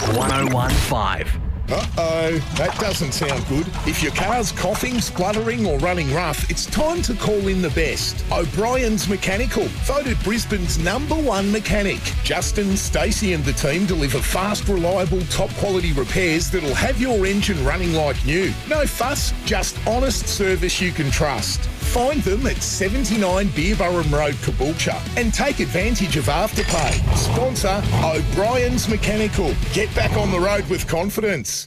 1015. Uh-oh, that doesn't sound good. If your car's coughing, spluttering or running rough, it's time to call in the best. O'Brien's Mechanical, voted Brisbane's #1 mechanic. Justin, Stacey and the team deliver fast, reliable, top-quality repairs that'll have your engine running like new. No fuss, just honest service you can trust. Find them at 79 Beerburrum Road, Caboolture, and take advantage of Afterpay. Sponsor O'Brien's Mechanical. Get back on the road with confidence.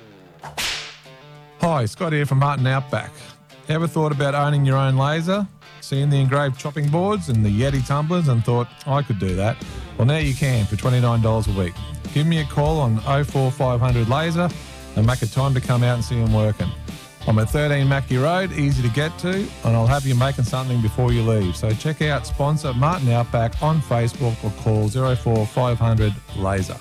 Hi, Scott here from Martin Outback. Ever thought about owning your own laser? Seen the engraved chopping boards and the Yeti tumblers and thought, I could do that? Well, now you can for $29 a week. Give me a call on 04500 Laser and make a time to come out and see them working. I'm at 13 Mackie Road, easy to get to, and I'll have you making something before you leave. So check out sponsor Martin Outback on Facebook or call 04500 Laser.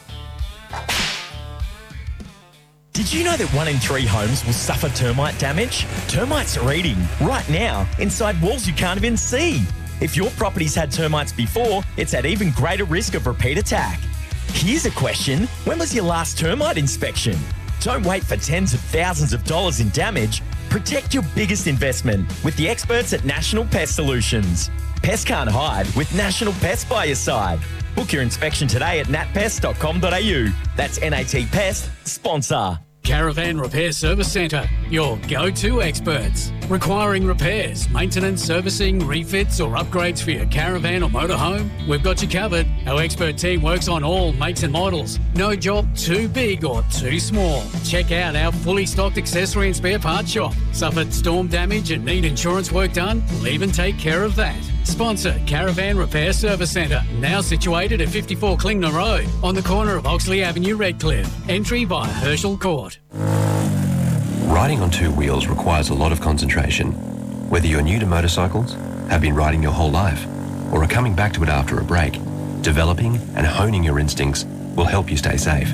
Did you know that 1 in 3 homes will suffer termite damage? Termites are eating right now inside walls you can't even see. If your property's had termites before, it's at even greater risk of repeat attack. Here's a question. When was your last termite inspection? Don't wait for tens of thousands of dollars in damage. Protect your biggest investment with the experts at National Pest Solutions. Pests can't hide with National Pest by your side. Book your inspection today at natpest.com.au. That's NAT Pest, sponsor. Caravan Repair Service Centre, your go-to experts. Requiring repairs, maintenance, servicing, refits or upgrades for your caravan or motorhome? We've got you covered. Our expert team works on all makes and models. No job too big or too small. Check out our fully stocked accessory and spare parts shop. Suffered storm damage and need insurance work done? We'll even take care of that. Sponsor Caravan Repair Service Centre, now situated at 54 Klingner Road, on the corner of Oxley Avenue, Redcliffe. Entry via Herschel Court. Riding on two wheels requires a lot of concentration. Whether you're new to motorcycles, have been riding your whole life, or are coming back to it after a break, developing and honing your instincts will help you stay safe.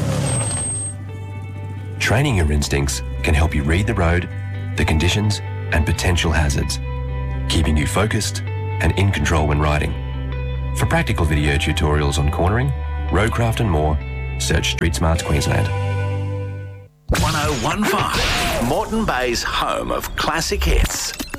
Training your instincts can help you read the road, the conditions, and potential hazards, keeping you focused and in control when riding. For practical video tutorials on cornering, roadcraft and more, search Street Smarts Queensland. 1015. Moreton Bay's home of classic hits.